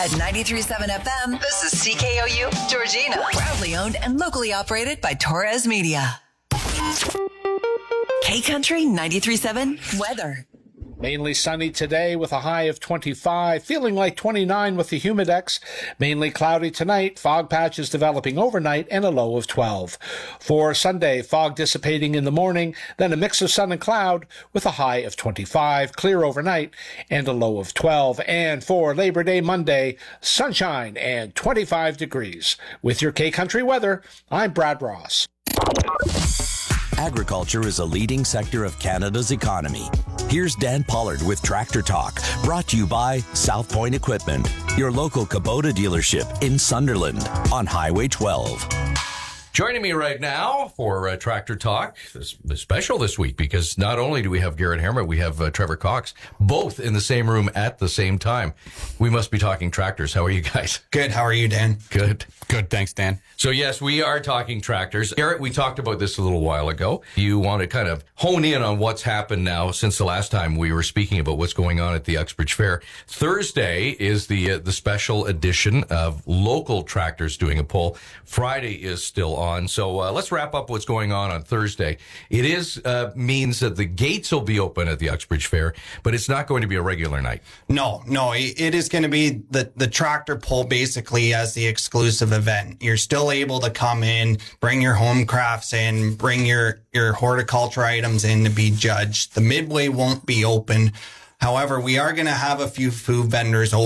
At 93.7 FM, this is CKOU, Georgina. Proudly owned and locally operated by Torres Media. K-Country 93.7 weather. Mainly sunny today with a high of 25, feeling like 29 with the humidex. Mainly cloudy tonight, fog patches developing overnight, and a low of 12. For Sunday, fog dissipating in the morning, then a mix of sun and cloud with a high of 25, clear overnight, and a low of 12. And for Labor Day Monday, sunshine and 25 degrees. With your K-Country weather, I'm Brad Ross. Agriculture is a leading sector of Canada's economy. Here's Dan Pollard with Tractor Talk, brought to you by South Point Equipment, your local Kubota dealership in Sunderland on Highway 12. Joining me right now for Tractor Talk, this special this week, because not only do we have Garrett Hermit, we have Trevor Cox, both in the same room at the same time. We must be talking tractors. How are you guys? Good. How are you, Dan? Good. Good. Thanks, Dan. So, yes, we are talking tractors. Garrett, we talked about this a little while ago. You want to kind of hone in on what's happened now since the last time we were speaking about what's going on at the Uxbridge Fair. Thursday is the special edition of local tractors doing a poll. Friday is still on. So let's wrap up what's going on Thursday. It is means that the gates will be open at the Uxbridge Fair, but it's not going to be a regular night. No. It is going to be the tractor pull basically as the exclusive event. You're still able to come in, bring your home crafts in, bring your horticulture items in to be judged. The midway won't be open. However, we are going to have a few food vendors open